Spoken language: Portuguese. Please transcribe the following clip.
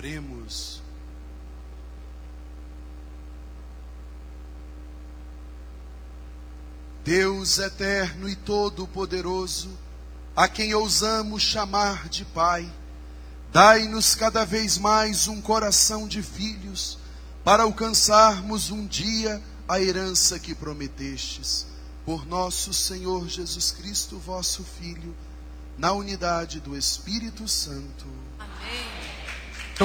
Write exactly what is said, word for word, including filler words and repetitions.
Oremos. Deus eterno e todo-poderoso, a quem ousamos chamar de Pai, dai-nos cada vez mais um coração de filhos, para alcançarmos um dia a herança que prometestes. Por nosso Senhor Jesus Cristo, vosso Filho, na unidade do Espírito Santo. Amém.